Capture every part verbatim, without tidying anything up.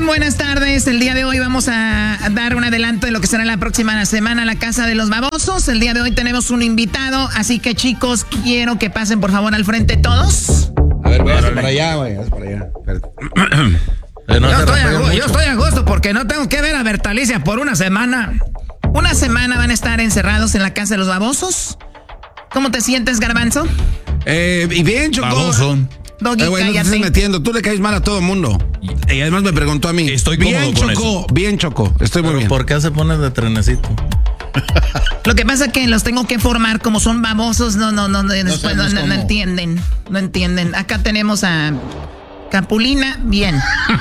Buenas tardes. El día de hoy vamos a dar un adelanto de lo que será la próxima semana la Casa de los Babosos. El día de hoy tenemos un invitado, así que chicos, quiero que pasen por favor al frente todos. A ver, véase para allá, güey, véase para allá. Eh, no yo, estoy a, yo estoy a gusto porque no tengo que ver a Bertalicia por una semana. Una semana van a estar encerrados en la Casa de los Babosos. ¿Cómo te sientes, Garbanzo? Eh, y bien, Choco. Baboso. Doggy, eh, güey, no te estés metiendo, tú le caes mal a todo el mundo. Y además me preguntó a mí. Estoy bien, cómodo con Choco, eso. bien, Choco. Estoy muy Pero bien. ¿por qué se pone de trenecito? Lo que pasa es que los tengo que formar, como son babosos, no, no, no, no, después no, no, no entienden, no entienden. Acá tenemos a Capulina, bien.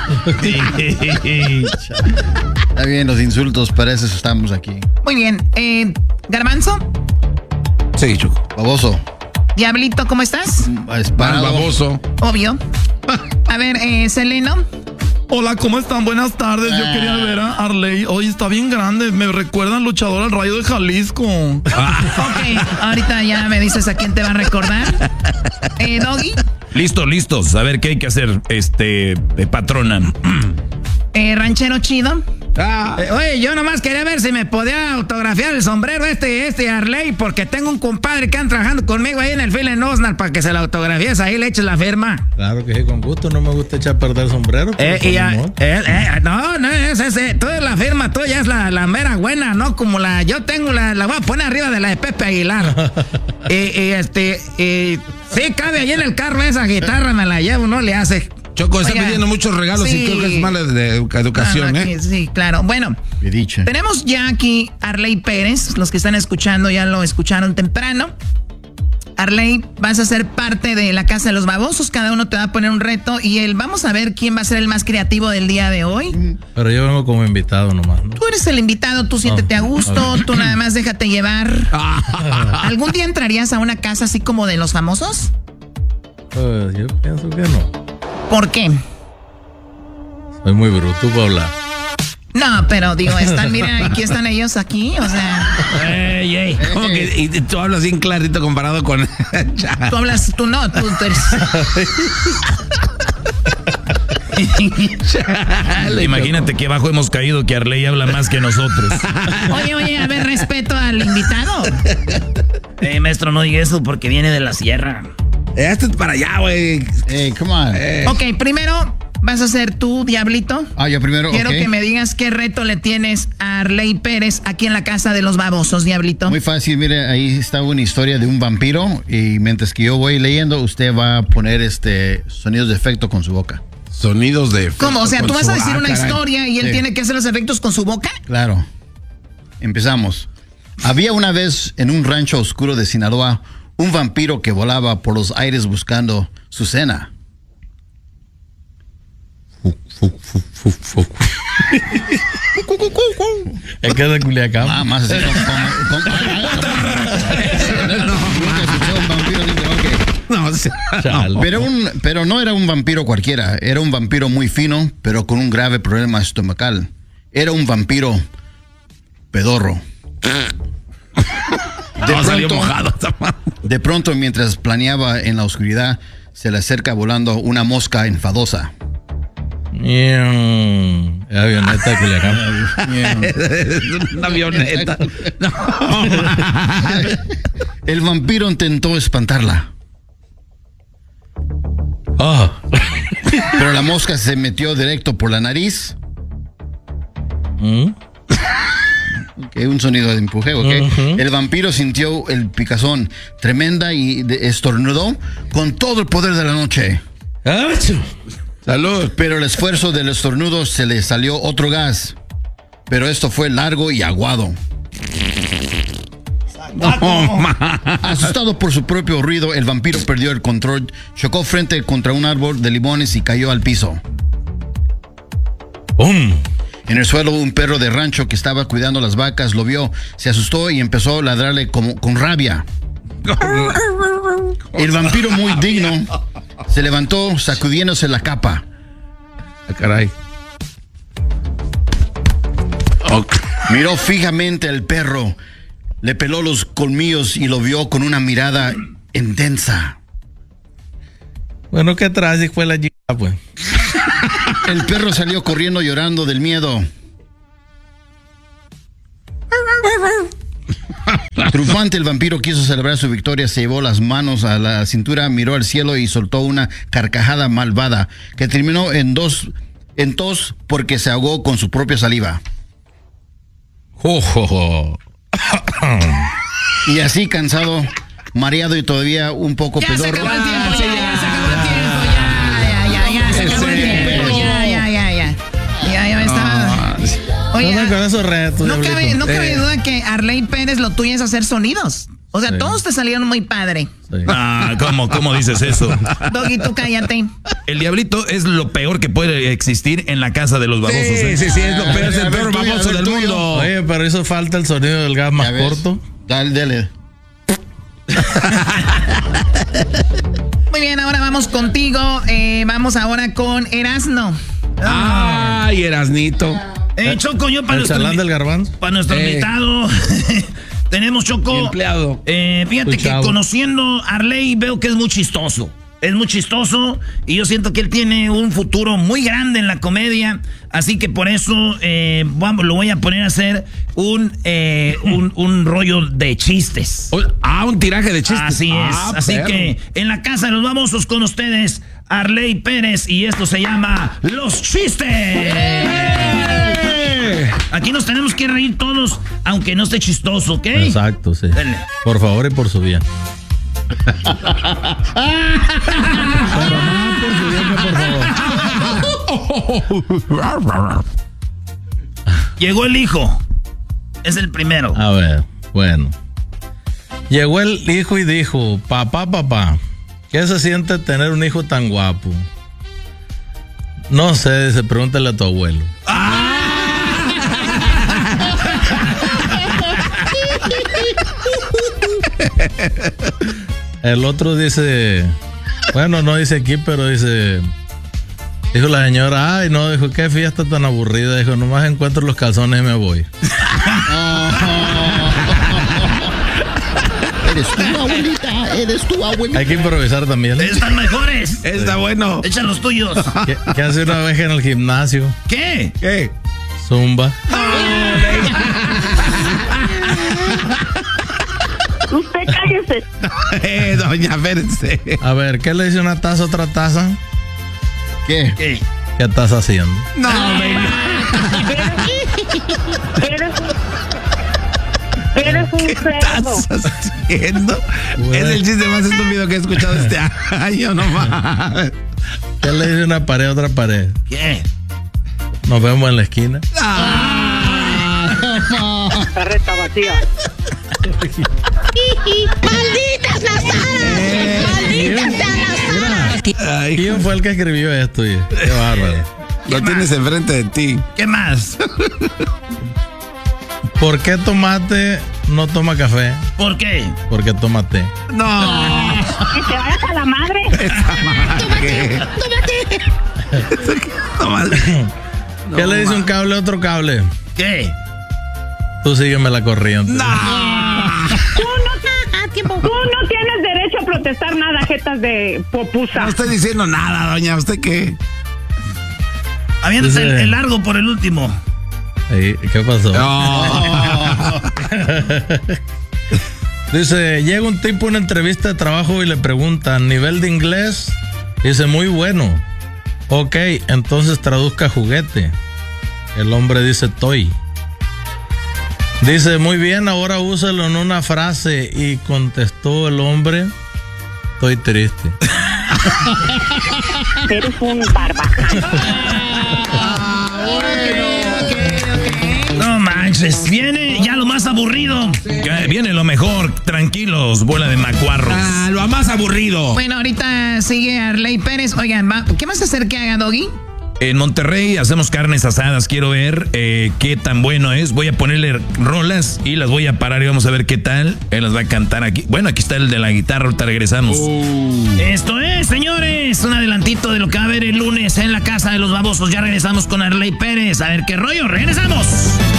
Está bien, los insultos, para eso estamos aquí. Muy bien. Eh, Garbanzo, Sí, Choco. Baboso. Diablito, ¿cómo estás? Esparado. Baboso. Obvio. A ver, eh, Seleno. Hola, ¿cómo están? Buenas tardes. Yo quería ver a Arley. Hoy está bien grande. Me recuerda al luchador al Rayo de Jalisco. Ok, ahorita ya me dices a quién te va a recordar. Eh, Doggy. Listos, listos. A ver qué hay que hacer, este, eh, patrona. Eh, Ranchero Chido. Ah, Eh, oye, yo nomás quería ver si me podía autografiar el sombrero este este Arley, porque tengo un compadre que anda trabajando conmigo ahí en el Phil en Osnar para que se la autografíes, ahí le eches la firma. Claro que sí, con gusto. No me gusta echar a perder el sombrero. pero Eh, y ya, ni modo. eh, eh, no, no es ese. Tú la firma tuya es la, la mera buena, ¿no? Como la, yo tengo la, la voy a poner arriba de la de Pepe Aguilar. y, y este, y, sí, cabe ahí en el carro esa guitarra, me la llevo, no le hace. Choco, está Oiga, pidiendo muchos regalos sí. y creo que es mala de educa- educación, Ah, ¿eh? aquí, sí, claro. Bueno, Me diche. tenemos ya aquí a Arley Pérez. Los que están escuchando ya lo escucharon temprano. Arley, vas a ser parte de la Casa de los Babosos. Cada uno te va a poner un reto y el, vamos a ver quién va a ser el más creativo del día de hoy. Pero yo vengo como invitado nomás, ¿no? Tú eres el invitado, tú siéntete a gusto, tú nada más déjate llevar. ¿Algún día entrarías a una casa así como de los famosos? Pues yo pienso que no. ¿Por qué? Soy muy bruto para hablar. No, pero digo, están, mira, aquí están ellos aquí, o sea, Ey, ey. ¿Cómo que y tú hablas bien clarito comparado con... tú hablas, tú no, tú, tú eres... Imagínate que abajo hemos caído que Arley habla más que nosotros. Oye, oye, a ver, respeto al invitado. Eh, maestro, no diga eso porque viene de la sierra. Eh, Este es para allá, güey. Hey, come on. Eh, Ok, primero vas a ser tú, Diablito. Ah, yo primero, Quiero ok. que me digas qué reto le tienes a Arley Pérez aquí en la Casa de los Babosos, Diablito. Muy fácil, mire, ahí está una historia de un vampiro y mientras que yo voy leyendo, usted va a poner este sonidos de efecto con su boca. Sonidos de... ¿Cómo? O sea, tú con vas su- a decir Ah, una caray. historia y él Sí. tiene que hacer los efectos con su boca. Claro. Empezamos. Había una vez en un rancho oscuro de Sinaloa un vampiro que volaba por los aires buscando su cena. Es que es de Culiacán. Ah, más así como... como- como- Nunca escuché un vampiro, dice, ok. No, o sea, Chale. Pero, un, pero no era un vampiro cualquiera, era un vampiro muy fino, pero con un grave problema estomacal. Era un vampiro pedorro. De No, salió pronto, mojado. de pronto, mientras planeaba en la oscuridad, se le acerca volando una mosca enfadosa. Miau. Es avioneta de Culiacán. una avioneta. No, El vampiro intentó espantarla, Oh. pero la mosca se metió directo por la nariz. ¿Mm? Ok, un sonido de empuje, ok. Ujú. El vampiro sintió el picazón tremenda y de- estornudó con todo el poder de la noche. ¡Achu! Salud. Pero el esfuerzo del estornudo se le salió otro gas. Pero esto fue largo y aguado. Asustado por su propio ruido, el vampiro perdió el control, chocó frente contra un árbol de limones y cayó al piso. ¡Bum! En el suelo, un perro de rancho que estaba cuidando las vacas lo vio, se asustó y empezó a ladrarle como, con rabia. El vampiro, muy digno, se levantó sacudiéndose la capa. Ah, caray. Ok. Miró fijamente al perro, le peló los colmillos y lo vio con una mirada intensa. Bueno, ¿qué traes? Y fue la chica, pues. El perro salió corriendo llorando del miedo. Triunfante, el vampiro quiso celebrar su victoria, se llevó las manos a la cintura, miró al cielo y soltó una carcajada malvada que terminó en dos en tos porque se ahogó con su propia saliva. Oh, oh, oh. Y así, cansado, mareado y todavía un poco Ya pedorro. se acabó el tiempo, ya, ya se acabó el tiempo, ya, ya, ya, ya, se acabó el tiempo, ya, ya, ya, ya. Ya, ya me estaba... Oye, No me con esos retos. no cabe, diablito. no cabe Eh, duda que Arley Pérez lo tuyo es hacer sonidos. O sea, Sí. todos te salieron muy padre. sí. Ah, ¿cómo, cómo dices eso? Doggy, tú cállate. El diablito es lo peor que puede existir en la casa de los babosos. Sí, ¿eh? sí, sí, es lo peor, es A el ver, peor tuyo, a baboso ver, del tuyo. mundo. Oye, pero hizo falta el sonido del gas más Ya ves. corto. Dale, dale. Muy bien, ahora vamos contigo. Eh, vamos ahora con Erasno. Ay, Erasnito. Eh, Choco, yo para El nuestro, chalán invi- del garbanzo. para nuestro Eh. invitado tenemos, Choco. Mi empleado. Eh, fíjate Tu que chavo. conociendo a Arley veo que es muy chistoso. Es muy chistoso y yo siento que él tiene un futuro muy grande en la comedia. Así que por eso eh, vamos, lo voy a poner a hacer un, eh, un, un rollo de chistes. Oh, Ah, un tiraje de chistes. Así es. Ah, Así perro. que en la casa de los babosos con ustedes, Arley Pérez, y esto se llama Los Chistes. Aquí nos tenemos que reír todos, aunque no esté chistoso, ¿ok? Exacto, sí. Dale. Por favor y por su bien. Pero más por su bien que por favor. Llegó el hijo. Es el primero. A ver, bueno. Llegó el hijo y dijo, papá, papá, ¿qué se siente tener un hijo tan guapo? No sé, dice, pregúntale a tu abuelo. El otro dice, bueno, no dice aquí, pero dice, dijo la señora, ay, no, dijo, qué fiesta tan aburrida, dijo, nomás encuentro los calzones y me voy. Eres tú, abuelita, eres tú, abuelita. Hay que improvisar también. Están mejores. Está bueno. Echa los tuyos. ¿Qué, qué hace una vez en el gimnasio? ¿Qué? ¿Qué? Zumba. Usted cállese. Eh, doña, espérense. A ver, ¿qué le dice una taza a otra taza? ¿Qué? ¿Qué? ¿Qué estás haciendo? No, venga. Eres, eres un cerdo. ¿Estás haciendo? Es el chiste más estúpido que he escuchado este año, no mames. ¿Qué le dice una pared a otra pared? ¿Qué? Nos vemos en la esquina. Carreta vacía. ¡Malditas las aras! ¡Malditas sean las aras! Ay, ¿Quién fue el que escribió esto? oye? Qué bárbaro. lo tienes enfrente de ti. ¿Qué más? ¿Por qué tomate no toma café? ¿Por qué? Porque toma té. No. Que te vayas a la madre. ¿Qué? ¿Qué le dice un cable a otro cable? ¿Qué? Tú sígueme la corriente. Tú no, tú no tienes derecho a protestar nada, jetas de popusa. No estoy diciendo nada, doña. ¿Usted qué? Aviéntate el, Dice- el largo por el último. Ey, ¿qué pasó? No. Dice, llega un tipo a una entrevista de trabajo y le pregunta, ¿nivel de inglés? Dice, muy bueno. Ok, entonces traduzca juguete. El hombre dice, toy. Dice, muy bien, ahora úsalo en una frase. Y contestó el hombre, estoy triste. Eres un barbaján. No manches. Viene ya lo más aburrido. Ya viene lo mejor. Tranquilos, bola de macuarros. Ah, lo más aburrido. Bueno, ahorita sigue Arley Pérez. Oigan, va- ¿qué vas a hacer que haga Doggy? En Monterrey hacemos carnes asadas. Quiero ver eh, qué tan bueno es. Voy a ponerle rolas y las voy a parar y vamos a ver qué tal. Él las va a cantar aquí. Bueno, aquí está el de la guitarra. Ahorita regresamos. Esto es, señores, un adelantito de lo que va a haber el lunes en la casa de los babosos. Ya regresamos con Arley Pérez. A ver qué rollo. Regresamos.